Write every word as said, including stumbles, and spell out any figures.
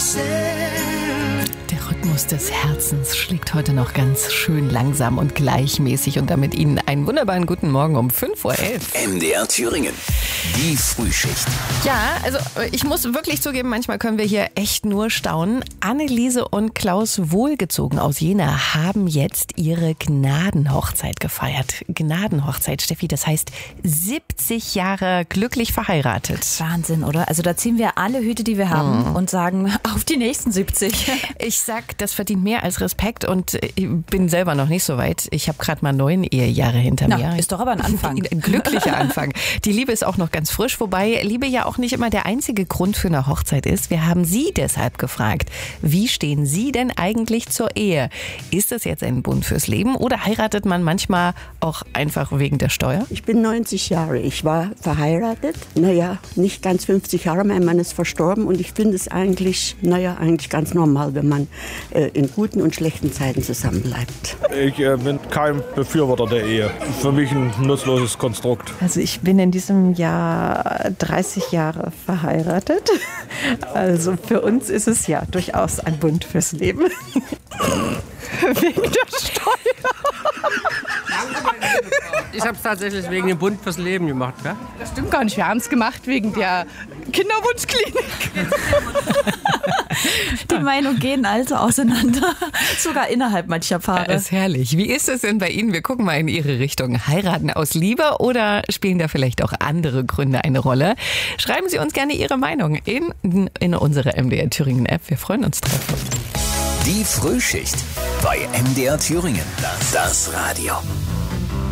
Der Rhythmus des Herzens schlägt heute noch ganz schön langsam und gleichmäßig und damit Ihnen einen wunderbaren guten Morgen um fünf Uhr elf. M D R Thüringen, die Frühschicht. Ja, also ich muss wirklich zugeben, manchmal können wir hier echt nur staunen. Anneliese und Klaus Wohlgezogen aus Jena haben jetzt ihre Gnadenhochzeit gefeiert. Gnadenhochzeit, Steffi, das heißt siebzig Jahre glücklich verheiratet. Wahnsinn, oder? Also da ziehen wir alle Hüte, die wir haben, mm. und sagen, auf die nächsten siebzig. Ich sag, das verdient mehr als Respekt und ich bin selber noch nicht so weit. Ich habe gerade mal neun Ehejahre hinter Na, mir. Ist doch aber ein Anfang. Ein glücklicher Anfang. Die Liebe ist auch noch ganz frisch, wobei Liebe ja auch nicht immer der einzige Grund für eine Hochzeit ist. Wir haben Sie deshalb gefragt, wie stehen Sie denn eigentlich zur Ehe? Ist das jetzt ein Bund fürs Leben oder heiratet man manchmal auch einfach wegen der Steuer? Ich bin neunzig Jahre, ich war verheiratet. Naja, nicht ganz fünfzig Jahre, mein Mann ist verstorben und ich finde es eigentlich, naja, eigentlich ganz normal, wenn man äh, in guten und schlechten Zeiten zusammenbleibt. Ich äh, bin kein Befürworter der Ehe. Für mich ein nutzloses Konstrukt. Also ich bin in diesem Jahr dreißig Jahre verheiratet. Also für uns ist es ja durchaus ein Bund fürs Leben. Wegen der Steuer. Ich habe es tatsächlich wegen dem Bund fürs Leben gemacht. Ja? Das stimmt gar nicht. Wir haben es gemacht wegen der Kinderwunschklinik. Die Meinungen gehen also auseinander, sogar innerhalb mancher Paare. Das ist herrlich. Wie ist es denn bei Ihnen? Wir gucken mal in Ihre Richtung. Heiraten aus Liebe oder spielen da vielleicht auch andere Gründe eine Rolle? Schreiben Sie uns gerne Ihre Meinung in, in unsere M D R Thüringen App. Wir freuen uns drauf. Die Frühschicht bei M D R Thüringen. Das Radio.